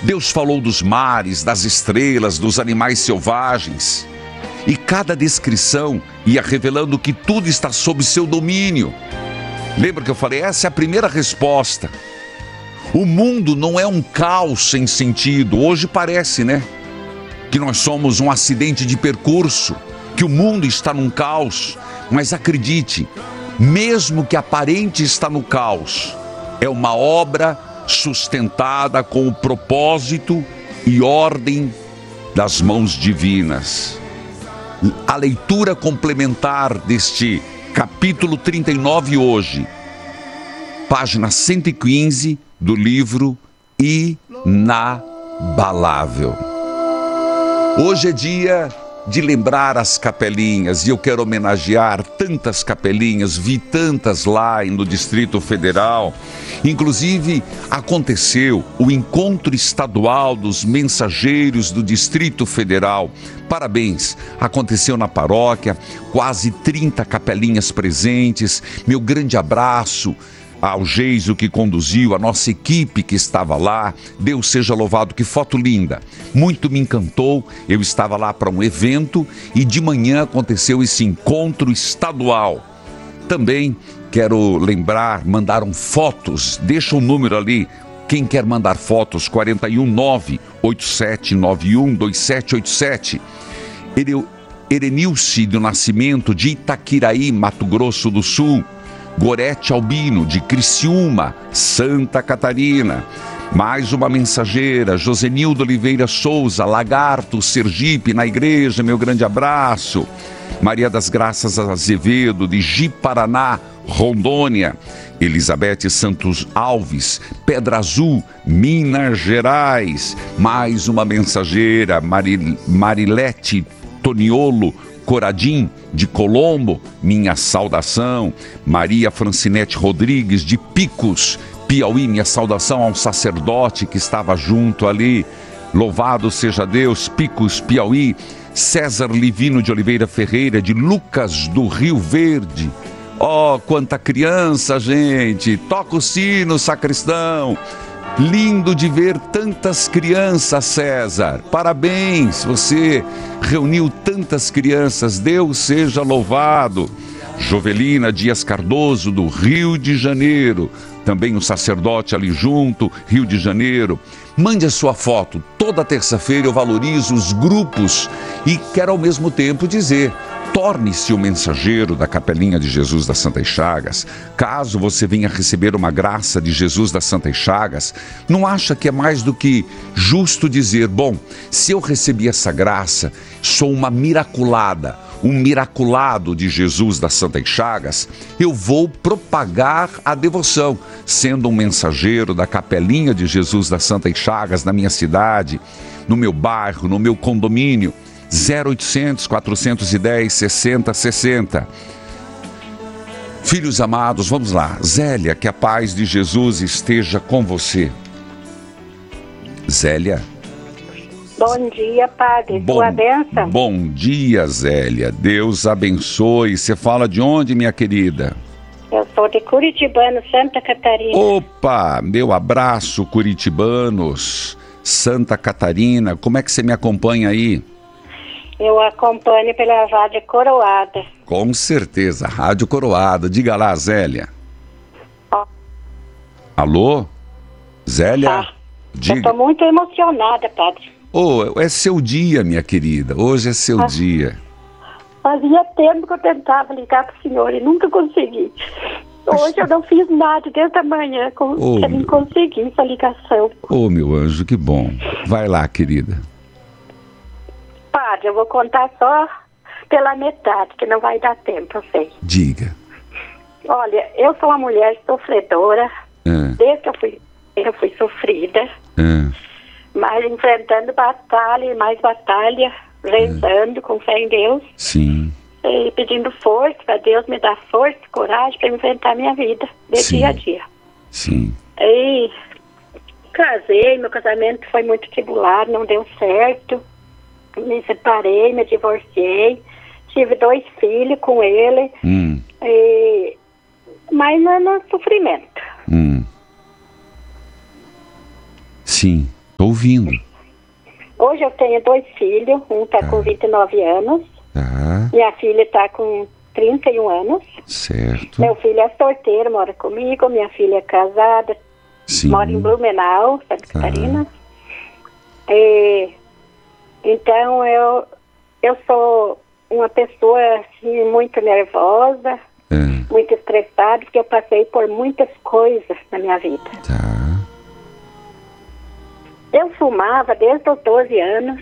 Deus falou dos mares, das estrelas, dos animais selvagens. E cada descrição ia revelando que tudo está sob seu domínio. Lembra que eu falei? Essa é a primeira resposta. O mundo não é um caos sem sentido. Hoje parece, né? Que nós somos um acidente de percurso, que o mundo está num caos. Mas acredite, mesmo que aparente está no caos, é uma obra sustentada com o propósito e ordem das mãos divinas. A leitura complementar deste capítulo 39 hoje, página 115 do livro Inabalável. Hoje é dia de lembrar as capelinhas e eu quero homenagear tantas capelinhas, vi tantas lá no Distrito Federal. Inclusive aconteceu o encontro estadual dos mensageiros do Distrito Federal. Parabéns, aconteceu na paróquia, quase 30 capelinhas presentes. Meu grande abraço ao Geiso que conduziu, a nossa equipe que estava lá. Deus seja louvado, que foto linda, muito me encantou. Eu estava lá para um evento e de manhã aconteceu esse encontro estadual. Também quero lembrar, mandaram fotos, deixa o número ali, quem quer mandar fotos, 419-8791-2787. Erenilce do Nascimento, de Itaquiraí, Mato Grosso do Sul. Gorete Albino, de Criciúma, Santa Catarina. Mais uma mensageira, Josenildo Oliveira Souza, Lagarto, Sergipe, na igreja, meu grande abraço. Maria das Graças Azevedo, de Ji-Paraná, Rondônia. Elizabeth Santos Alves, Pedra Azul, Minas Gerais. Mais uma mensageira, Marilete Toniolo Coradim, de Colombo, minha saudação. Maria Francinete Rodrigues, de Picos, Piauí, minha saudação a um sacerdote que estava junto ali. Louvado seja Deus, Picos, Piauí. César Livino de Oliveira Ferreira, de Lucas do Rio Verde. Oh, quanta criança, gente! Toca o sino, sacristão! Lindo de ver tantas crianças, César. Parabéns, você reuniu tantas crianças. Deus seja louvado. Jovelina Dias Cardoso, do Rio de Janeiro. Também um sacerdote ali junto, Rio de Janeiro. Mande a sua foto. Toda terça-feira eu valorizo os grupos e quero ao mesmo tempo dizer: torne-se o mensageiro da Capelinha de Jesus das Santas Chagas. Caso você venha receber uma graça de Jesus das Santas Chagas, não acha que é mais do que justo dizer: bom, se eu recebi essa graça, sou uma miraculada, um miraculado de Jesus das Santas Chagas, eu vou propagar a devoção, sendo um mensageiro da Capelinha de Jesus das Santas Chagas na minha cidade, no meu bairro, no meu condomínio. 0800 410 6060. Filhos amados, vamos lá. Zélia, que a paz de Jesus esteja com você. Zélia. Bom dia, padre. Sua bênção. Bom dia, Zélia. Deus abençoe. Você fala de onde, minha querida? Eu sou de Curitibano, Santa Catarina. Opa, meu abraço, curitibanos, Santa Catarina. Como é que você me acompanha aí? Eu acompanho pela Rádio Coroada. Com certeza, Rádio Coroada. Diga lá, Zélia. Oh. Alô? Zélia? Ah, diga. eu estou muito emocionada, padre. É seu dia, minha querida. Hoje é seu dia. Fazia tempo que eu tentava ligar para o senhor e nunca consegui. Hoje eu não fiz nada desde a manhã que eu consegui essa ligação. Meu anjo, que bom. Vai lá, querida. Padre, eu vou contar só pela metade, que não vai dar tempo, eu sei. Diga. Olha, eu sou uma mulher sofredora. Desde que eu fui sofrida. Mas enfrentando batalha e mais batalha, rezando com fé em Deus. Sim. E pedindo força para Deus me dar força e coragem para enfrentar a minha vida de dia a dia. Sim. E casei, meu casamento foi muito tribulado, não deu certo. Me separei, me divorciei, tive 2 filhos com ele, mas no sofrimento. Sim. Tô ouvindo. Hoje eu tenho 2 filhos, um tá com 29 anos, minha filha tá com 31 anos. Certo. Meu filho é solteiro, mora comigo, minha filha é casada, mora em Blumenau, Santa Catarina. Então eu sou uma pessoa assim, muito nervosa, muito estressada, porque eu passei por muitas coisas na minha vida. Eu fumava desde os 12 anos.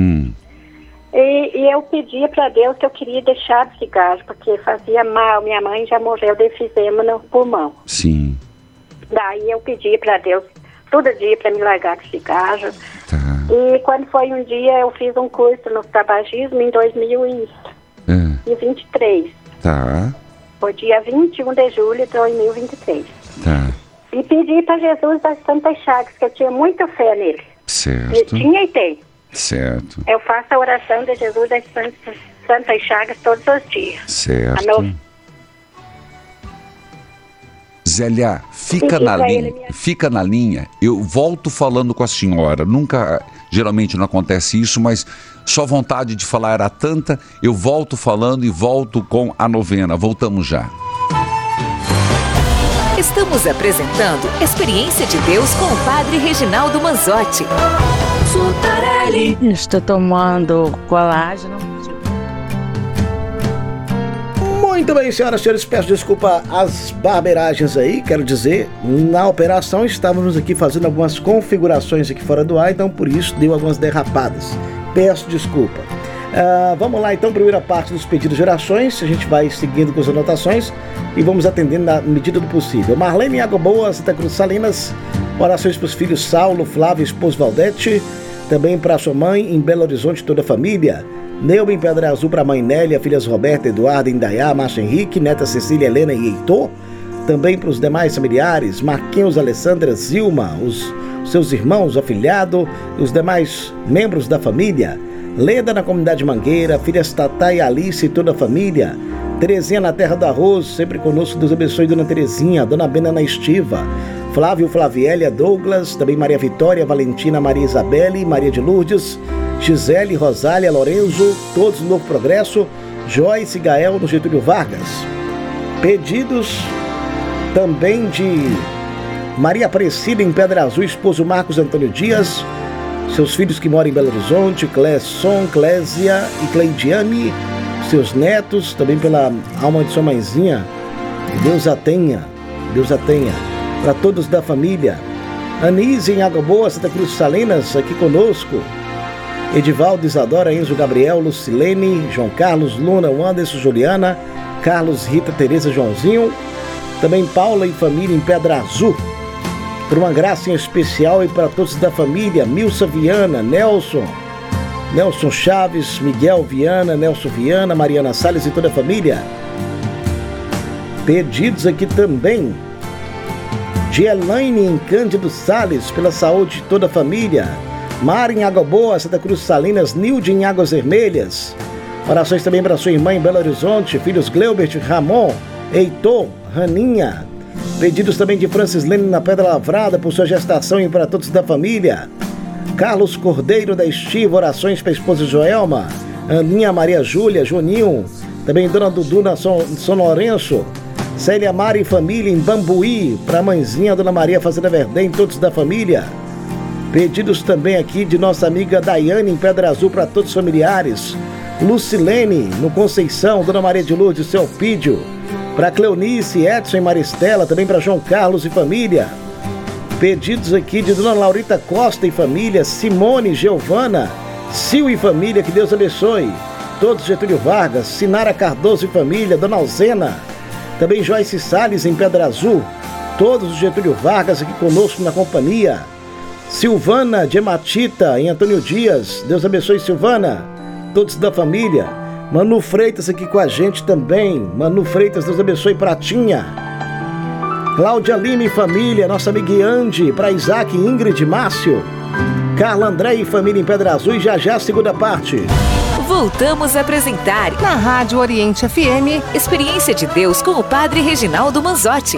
E eu pedia para Deus que eu queria deixar de cigarro, porque fazia mal. Minha mãe já morreu de efizema no pulmão. Sim. Daí eu pedi para Deus todo dia para me largar de cigarro. E quando foi um dia, eu fiz um curso no tabagismo em 2023. Foi dia 21 de julho de 2023. E pedi para Jesus das Santas Chagas, que eu tinha muita fé nele. Certo. Eu tinha e tenho. Certo. Eu faço a oração de Jesus das Santas Chagas todos os dias. Certo. Zélia, fica na linha. Eu volto falando com a senhora. Geralmente não acontece isso, mas só vontade de falar era tanta. Eu volto falando e volto com a novena. Voltamos já. Estamos apresentando Experiência de Deus com o Padre Reginaldo Manzotti. Estou tomando colágeno. Muito bem, senhoras e senhores, peço desculpa às barberagens aí, quero dizer, na operação estávamos aqui fazendo algumas configurações aqui fora do ar, então por isso deu algumas derrapadas. Peço desculpa. Vamos lá então, primeira parte dos pedidos de orações, a gente vai seguindo com as anotações e vamos atendendo na medida do possível. Marlene em Água Boa, Santa Cruz Salinas, orações para os filhos Saulo, Flávio, esposo Valdete, também para sua mãe em Belo Horizonte, toda a família. Neuba em Pedra Azul para a mãe Nélia, filhas Roberta, Eduardo, Indaiá, Márcio Henrique, neta Cecília, Helena e Heitor. Também para os demais familiares, Marquinhos, Alessandra, Zilma, os seus irmãos, o afilhado e os demais membros da família. Leda na comunidade Mangueira, filhas Tatá e Alice e toda a família. Terezinha na Terra do Arroz, sempre conosco, Deus abençoe Dona Terezinha, Dona Bena na Estiva. Flávio, Flavielia, Douglas, também Maria Vitória, Valentina, Maria Isabelle, Maria de Lourdes, Gisele, Rosália, Lorenzo, todos no Novo Progresso, Joyce e Gael no Getúlio Vargas. Pedidos também de Maria Aparecida em Pedra Azul, esposo Marcos Antônio Dias, seus filhos que moram em Belo Horizonte, Clesson, Clésia e Cleidiane, seus netos, também pela alma de sua mãezinha, que Deus a tenha, para todos da família. Anise em Água Boa, Santa Cruz Salinas, aqui conosco. Edivaldo, Isadora, Enzo, Gabriel, Lucilene, João Carlos, Luna, Anderson, Juliana, Carlos, Rita, Tereza, Joãozinho. Também Paula e família em Pedra Azul. Por uma graça em especial e para todos da família, Milsa Viana, Nelson Chaves, Miguel Viana, Nelson Viana, Mariana Salles e toda a família. Pedidos aqui também de Elaine em Cândido Salles, pela saúde de toda a família. Mara em Água Boa, Santa Cruz Salinas, Nilde em Águas Vermelhas. Orações também para sua irmã em Belo Horizonte, filhos Gleubert, Ramon, Heitor, Raninha. Pedidos também de Francis Lene na Pedra Lavrada por sua gestação e para todos da família. Carlos Cordeiro da Estiva, orações para a esposa Joelma, Aninha, Maria Júlia, Juninho, também Dona Dudu na São Lourenço, Célia Mari e família em Bambuí, para a mãezinha Dona Maria Fazenda Verdem, todos da família. Pedidos também aqui de nossa amiga Daiane em Pedra Azul para todos os familiares. Lucilene no Conceição, Dona Maria de Lourdes, seu Pídio. Para Cleonice, Edson e Maristela, também para João Carlos e família. Pedidos aqui de Dona Laurita Costa e família, Simone, Giovana, Sil e família, que Deus abençoe. Todos Getúlio Vargas, Sinara Cardoso e família, Dona Alzena. Também Joyce Salles em Pedra Azul. Todos os Getúlio Vargas aqui conosco na companhia. Silvana de Hematita em Antônio Dias, Deus abençoe Silvana, todos da família. Manu Freitas aqui com a gente também, Manu Freitas, Deus abençoe Pratinha. Cláudia Lima e família, nossa amiga Andy, para Isaac, Ingrid, Márcio. Carla André e família em Pedra Azul e já a segunda parte. Voltamos a apresentar na Rádio Oriente FM, Experiência de Deus com o Padre Reginaldo Manzotti.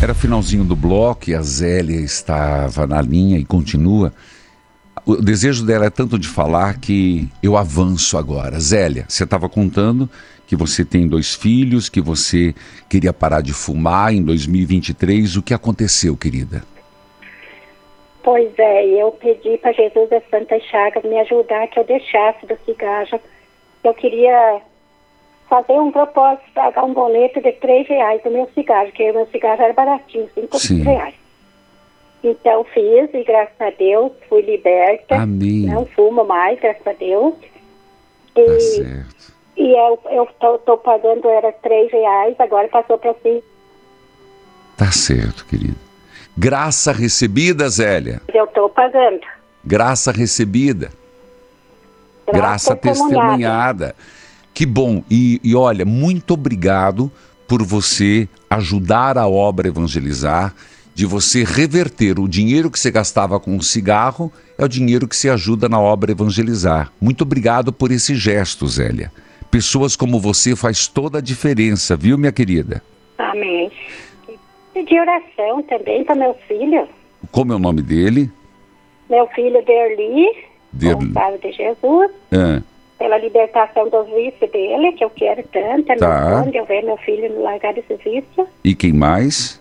Era finalzinho do bloco e a Zélia estava na linha e continua. O desejo dela é tanto de falar que eu avanço agora. Zélia, você estava contando que você tem 2 filhos, que você queria parar de fumar em 2023. O que aconteceu, querida? Pois é, eu pedi para Jesus das Santas Chagas me ajudar que eu deixasse do cigarro. Eu queria fazer um propósito, pagar um boleto de R$3 do meu cigarro, porque o meu cigarro era baratinho, R$5. Então fiz e graças a Deus fui liberta. Amém. Não fumo mais, graças a Deus. Tá certo. E eu tô pagando, era R$3, agora passou para 5. Tá certo, querido. Graça recebida, Zélia. Eu tô pagando. Graça recebida. Graça testemunhada. Que bom. E olha, muito obrigado por você ajudar a obra Evangelizar, de você reverter o dinheiro que você gastava com o cigarro, é o dinheiro que você ajuda na obra Evangelizar. Muito obrigado por esse gesto, Zélia. Pessoas como você faz toda a diferença, viu, minha querida? Amém. Pedi oração também para meu filho. Como é o nome dele? Meu filho Derli, Gonçalo de Jesus. Pela libertação dos vícios dele, que eu quero tanto. É meu sonho eu ver meu filho não largar desse vício. E quem mais?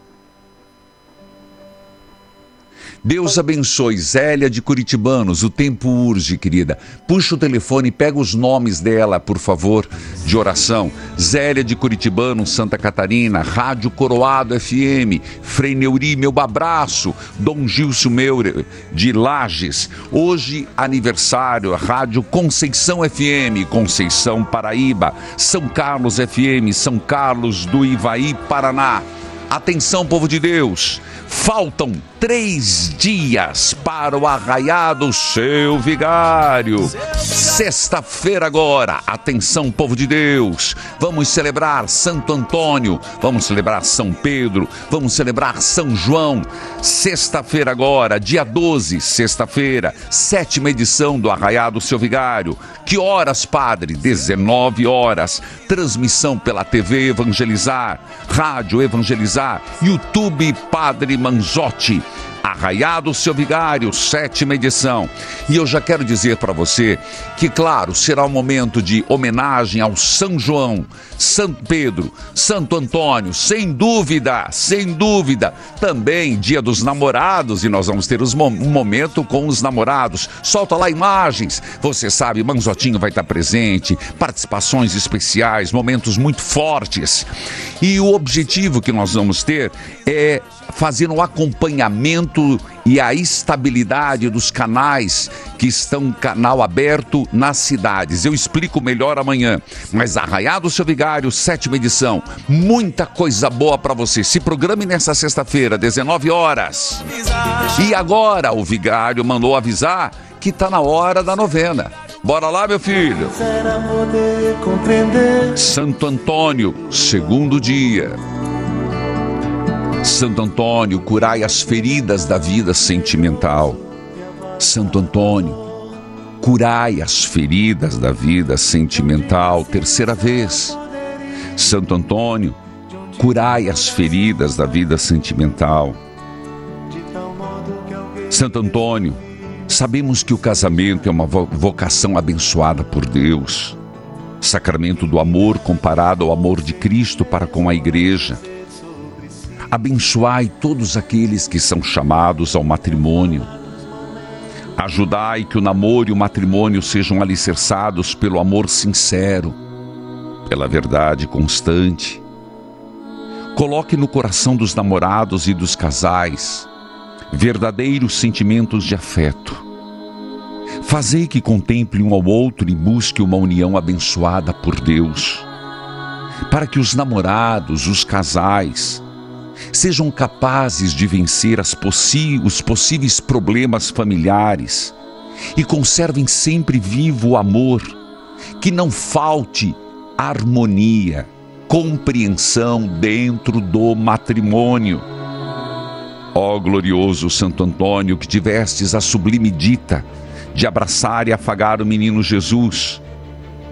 Deus abençoe, Zélia de Curitibanos, o tempo urge, querida. Puxa o telefone, pega os nomes dela, por favor, de oração. Zélia de Curitibanos, Santa Catarina, Rádio Coroado FM, Frei Neuri, meu abraço, Dom Gilson Meure, de Lages. Hoje, aniversário, Rádio Conceição FM, Conceição, Paraíba, São Carlos FM, São Carlos do Ivaí, Paraná. Atenção, povo de Deus, faltam 3 dias para o arraiar do seu vigário. Sexta-feira agora, atenção, povo de Deus, vamos celebrar Santo Antônio, vamos celebrar São Pedro, vamos celebrar São João. Sexta-feira agora, dia 12, sexta-feira, 7ª edição do arraiar do seu vigário. Que horas, padre? 19 horas. Transmissão pela TV Evangelizar, Rádio Evangelizar, YouTube Padre Manzotti. Arraiar do seu vigário, 7ª edição. E eu já quero dizer para você que, claro, será um momento de homenagem ao São João, São Pedro, Santo Antônio, sem dúvida. Também Dia dos Namorados, e nós vamos ter um momento com os namorados. Solta lá imagens. Você sabe, Manzotinho vai estar presente, participações especiais, momentos muito fortes. E o objetivo que nós vamos ter é fazer um acompanhamento e a estabilidade dos canais que estão canal aberto nas cidades. Eu explico melhor amanhã, mas Arraiar do seu vigário, 7ª edição, muita coisa boa para você. Se programe nessa sexta-feira, 19 horas. E agora o vigário mandou avisar que está na hora da novena. Bora lá, meu filho. Santo Antônio, 2º dia. Santo Antônio, curai as feridas da vida sentimental. Santo Antônio, curai as feridas da vida sentimental. 3ª vez. Santo Antônio, curai as feridas da vida sentimental. Santo Antônio, sabemos que o casamento é uma vocação abençoada por Deus. Sacramento do amor comparado ao amor de Cristo para com a Igreja. Abençoai todos aqueles que são chamados ao matrimônio. Ajudai que o namoro e o matrimônio sejam alicerçados pelo amor sincero, pela verdade constante. Coloque no coração dos namorados e dos casais verdadeiros sentimentos de afeto. Fazei que contemple um ao outro e busque uma união abençoada por Deus, para que os namorados, os casais, sejam capazes de vencer os possíveis problemas familiares e conservem sempre vivo o amor, que não falte harmonia, compreensão dentro do matrimônio. Ó glorioso Santo Antônio, que tivestes a sublime dita de abraçar e afagar o menino Jesus,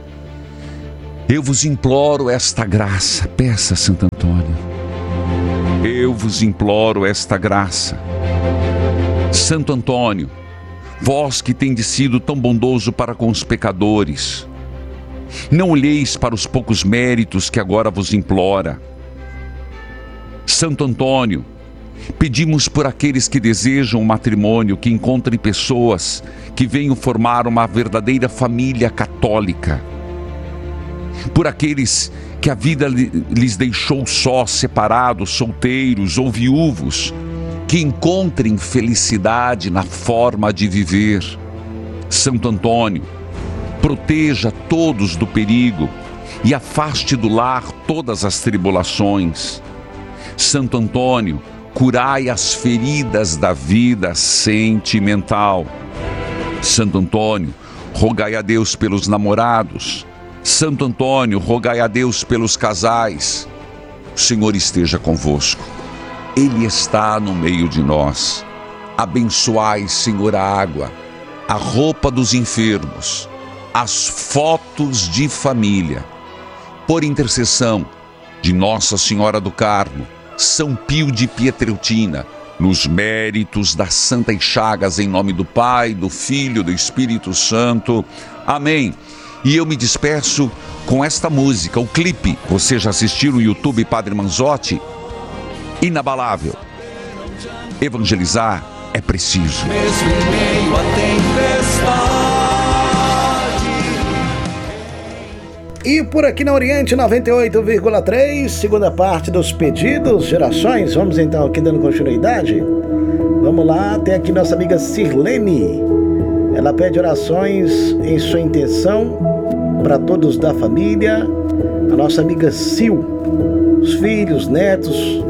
eu vos imploro esta graça. Peça, Santo Antônio. Eu vos imploro esta graça. Santo Antônio, vós que tendes sido tão bondoso para com os pecadores, não olheis para os poucos méritos que agora vos implora. Santo Antônio, pedimos por aqueles que desejam um matrimônio, que encontrem pessoas que venham formar uma verdadeira família católica. Por aqueles que a vida lhes deixou sós, separados, solteiros ou viúvos, que encontrem felicidade na forma de viver. Santo Antônio, proteja todos do perigo e afaste do lar todas as tribulações. Santo Antônio, curai as feridas da vida sentimental. Santo Antônio, rogai a Deus pelos namorados. Santo Antônio, rogai a Deus pelos casais. O Senhor esteja convosco. Ele está no meio de nós. Abençoai, Senhor, a água, a roupa dos enfermos, as fotos de família. Por intercessão de Nossa Senhora do Carmo, São Pio de Pietreutina, nos méritos das Santas Chagas, em nome do Pai, do Filho, do Espírito Santo. Amém. E eu me despeço com esta música, o clipe. Você já assistiu no YouTube, Padre Manzotti? Inabalável. Evangelizar é preciso. Mesmo em meio à tempestade. E por aqui na Oriente 98,3, segunda parte dos pedidos, gerações. Vamos então aqui dando continuidade. Vamos lá, tem aqui nossa amiga Sirlene. Ela pede orações em sua intenção para todos da família. A nossa amiga Sil, os filhos, netos,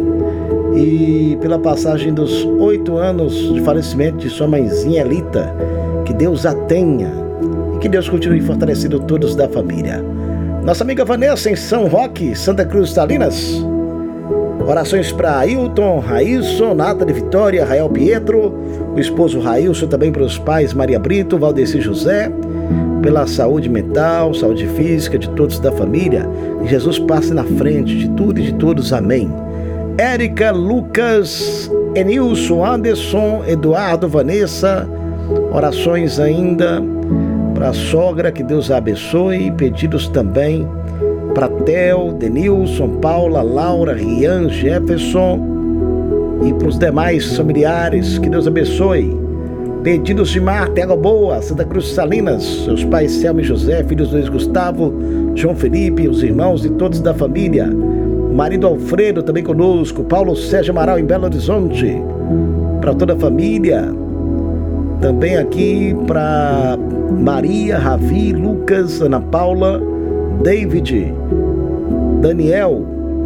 e pela passagem dos 8 anos de falecimento de sua mãezinha Elita. Que Deus a tenha e que Deus continue fortalecendo todos da família. Nossa amiga Vanessa em São Roque, Santa Cruz Salinas. Orações para Ailton, Raílson, Nathalie Vitória, Rael Pietro, o esposo Raílson, também para os pais Maria Brito, Valdeci José, pela saúde mental, saúde física de todos da família. Que Jesus passe na frente de tudo e de todos. Amém. Érica, Lucas, Enilson, Anderson, Eduardo, Vanessa. Orações ainda para a sogra, que Deus a abençoe. Pedidos também para Theo, Denilson, Paula, Laura, Rian, Jefferson e para os demais familiares, que Deus abençoe. Pedidos de Marta, Água Boa, Santa Cruz Salinas, seus pais Selma e José, filhos Luiz Gustavo, João Felipe, os irmãos e todos da família. O marido Alfredo também conosco, Paulo Sérgio Amaral em Belo Horizonte, para toda a família. Também aqui para Maria, Ravi, Lucas, Ana Paula, David, Daniel,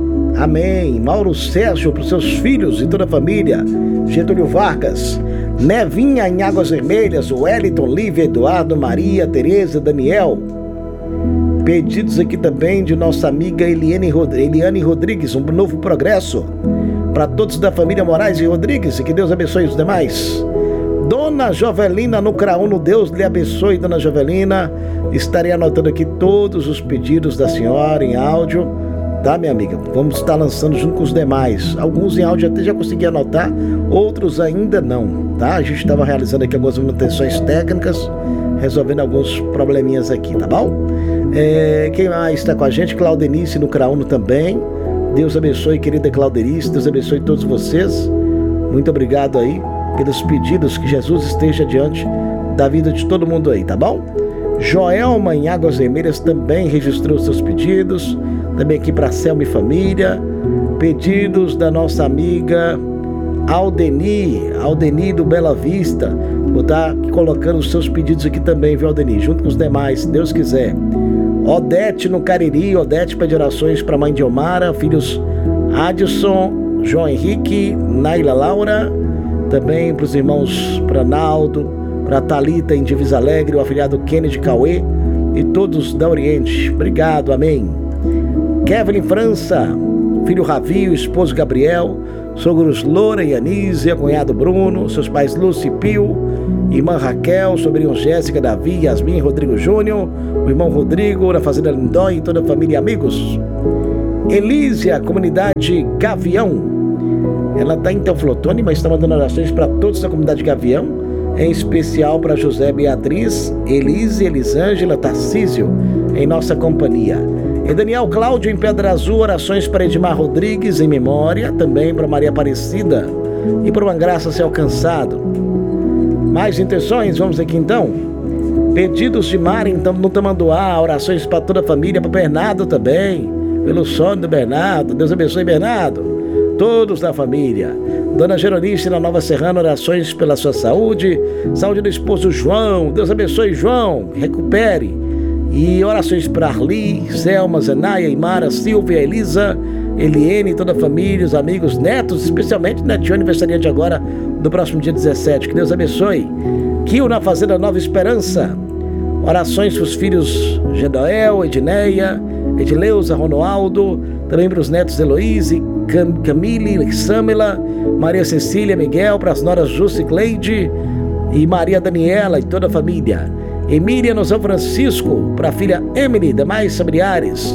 amém. Mauro Sérgio para os seus filhos e toda a família. Getúlio Vargas, Nevinha em Águas Vermelhas, Wellington, Lívia, Eduardo, Maria, Tereza, Daniel. Pedidos aqui também de nossa amiga Eliane Rodrigues, um novo progresso para todos da família Moraes e Rodrigues, e que Deus abençoe os demais. Dona Jovelina no Craúno, Deus lhe abençoe, Dona Jovelina. Estarei anotando aqui todos os pedidos da senhora em áudio, tá, minha amiga? Vamos estar lançando junto com os demais. Alguns em áudio até já consegui anotar, outros ainda não, tá? A gente estava realizando aqui algumas manutenções técnicas, resolvendo alguns probleminhas aqui, tá bom? Quem mais está com a gente? Claudenice no Craúno também. Deus abençoe, querida Claudenice. Deus abençoe todos vocês. Muito obrigado aí pelos pedidos. Que Jesus esteja diante da vida de todo mundo aí, tá bom? Joelma em Águas Vermelhas também registrou seus pedidos. Também aqui para Selma e família. Pedidos da nossa amiga Aldeni do Bela Vista. Vou estar colocando os seus pedidos aqui também, viu, Aldeni? Junto com os demais, se Deus quiser. Odete no Cariri. Odete pede orações para a mãe de Omara, filhos Adson, João Henrique, Naila Laura. Também para os irmãos Pranaldo, para a Thalita em Divisa Alegre, o afilhado Kennedy Cauê e todos da Oriente. Obrigado, amém. Kevin França, filho Ravi, o esposo Gabriel, sogros Loura e Anísia, cunhado Bruno, seus pais Lúcio e Pio, irmã Raquel, sobrinho Jéssica, Davi, Yasmin, Rodrigo Júnior, o irmão Rodrigo, na Fazenda Lindói e toda a família e amigos. Elísia, comunidade Gavião, Ela está em Teoflotone, mas está mandando orações para todos da comunidade Gavião, em especial para José Beatriz, Elise, Elisângela, Tarcísio, em nossa companhia. E Daniel Cláudio em Pedra Azul, orações para Edmar Rodrigues em memória, também para Maria Aparecida e por uma graça ser alcançado. Mais intenções, vamos aqui então. Pedidos de Mari então, no Tamanduá, orações para toda a família, para Bernardo também, pelo sono do Bernardo. Deus abençoe Bernardo, todos da família. Dona Geronice na Nova Serrana, orações pela sua saúde, saúde do esposo João. Deus abençoe João, recupere. E orações para Arli, Selma, Zenaia, Imara, Silvia, Elisa, Eliene, toda a família, os amigos, netos, especialmente netinho aniversariante agora, do próximo dia 17. Que Deus abençoe. Kio na Fazenda Nova Esperança. Orações para os filhos Gedoel, Edneia, Edileuza, Ronaldo, também para os netos Heloíse, Camille, Samela, Maria Cecília, Miguel, para as noras Jusce e Cleide e Maria Daniela e toda a família. Emília no São Francisco, para a filha Emily, demais familiares.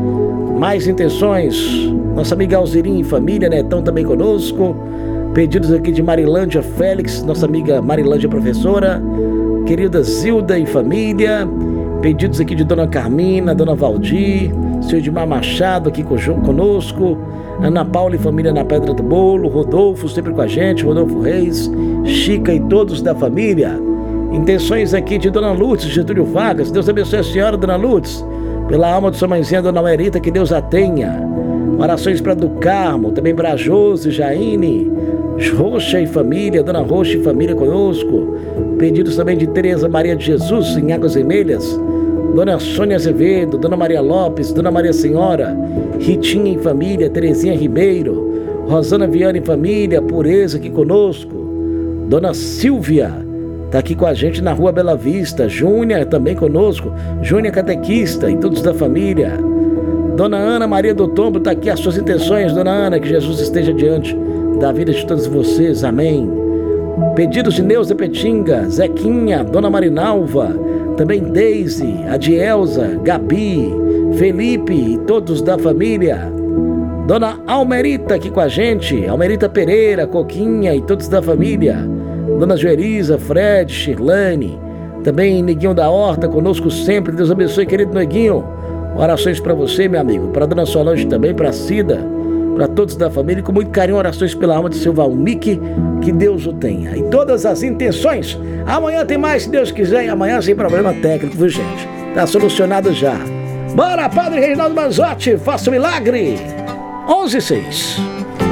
Mais intenções, nossa amiga Alzirinha e família, Netão também conosco. Pedidos aqui de Marilândia Félix, nossa amiga Marilândia professora, querida Zilda e família. Pedidos aqui de Dona Carmina, Dona Valdir, seu Edmar Machado aqui conosco, Ana Paula e família na Pedra do Bolo, Rodolfo sempre com a gente, Rodolfo Reis, Chica e todos da família. Intenções aqui de Dona Lourdes, Getúlio Vargas. Deus abençoe a senhora, Dona Lourdes, pela alma de sua mãezinha, Dona Merita, que Deus a tenha. Orações para do Carmo, também para a Josi, Jaine, Roxa e família, Dona Roxa e família conosco. Pedidos também de Tereza Maria de Jesus, em Águas Vermelhas, Dona Sônia Azevedo, Dona Maria Lopes, Dona Maria Senhora, Ritinha em família, Terezinha Ribeiro, Rosana Viana em família, Pureza aqui conosco, Dona Silvia está aqui com a gente na Rua Bela Vista, Júnia também conosco, Júnia catequista e todos da família. Dona Ana Maria do Tombo está aqui, as suas intenções, Dona Ana, que Jesus esteja diante da vida de todos vocês, amém. Pedidos de Neuza Petinga, Zequinha, Dona Marinalva, também Deise, Adielza, Gabi, Felipe e todos da família. Dona Almerita aqui com a gente, Almerita Pereira, Coquinha e todos da família. Dona Joelisa, Fred, Shirlane, também Neguinho da Horta conosco sempre. Deus abençoe, querido Neguinho. Orações para você, meu amigo, para Dona Solange também, para Cida, para todos da família, e com muito carinho, orações pela alma de seu Valmique, que Deus o tenha. E todas as intenções, amanhã tem mais, se Deus quiser, e amanhã sem problema técnico, viu, gente? Tá solucionado já. Bora, Padre Reginaldo Manzotti, faça o milagre. 11:06.